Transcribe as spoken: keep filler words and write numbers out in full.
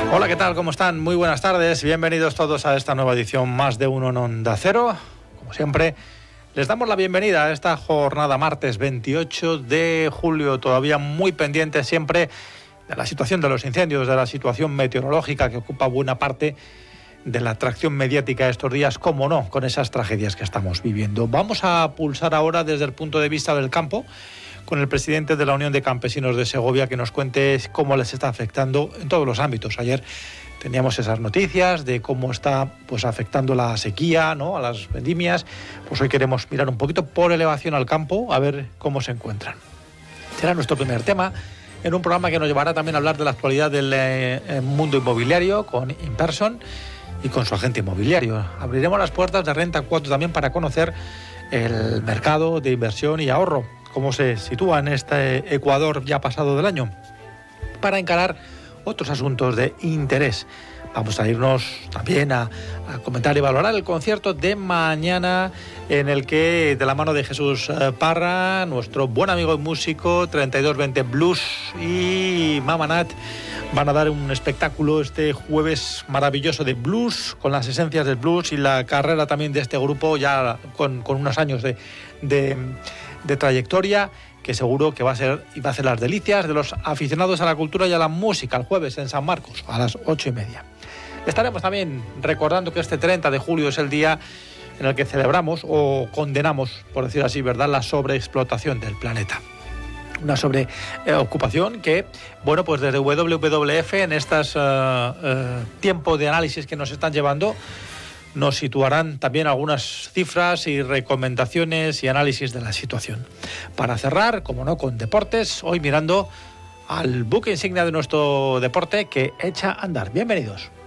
Hola, ¿qué tal? ¿Cómo están? Muy buenas tardes. Bienvenidos todos a esta nueva edición Más de Uno en Onda Cero. Como siempre, les damos la bienvenida a esta jornada martes veintiocho de julio, todavía muy pendiente siempre de la situación de los incendios, de la situación meteorológica que ocupa buena parte de la atracción mediática estos días, como no, con esas tragedias que estamos viviendo. Vamos a pulsar ahora desde el punto de vista del campo con el presidente de la Unión de Campesinos de Segovia, que nos cuente cómo les está afectando en todos los ámbitos. Ayer teníamos esas noticias de cómo está pues afectando la sequía, ¿no?, a las vendimias. Pues hoy queremos mirar un poquito por elevación al campo, a ver cómo se encuentran. Será nuestro primer tema en un programa que nos llevará también a hablar de la actualidad del eh, mundo inmobiliario con Inperson y con su agente inmobiliario. Abriremos las puertas de Renta cuatro también para conocer el mercado de inversión y ahorro, cómo se sitúa en este Ecuador ya pasado del año, para encarar otros asuntos de interés. Vamos a irnos también a, a comentar y valorar el concierto de mañana, en el que, de la mano de Jesús Parra, nuestro buen amigo y músico, treinta y dos veinte Blues y Mama Nat van a dar un espectáculo este jueves maravilloso de blues, con las esencias del blues y la carrera también de este grupo, ya con, con unos años de, de, de trayectoria, que seguro que va a ser y va a hacer las delicias de los aficionados a la cultura y a la música el jueves en San Marcos a las ocho y media. Estaremos también recordando que este treinta de julio es el día en el que celebramos o condenamos, por decir así, ¿verdad?, la sobreexplotación del planeta. Una sobreocupación que, bueno, pues desde W W F, en estos uh, uh, tiempos de análisis que nos están llevando, nos situarán también algunas cifras y recomendaciones y análisis de la situación. Para cerrar, como no, con deportes, hoy mirando al buque insignia de nuestro deporte que echa a andar. Bienvenidos.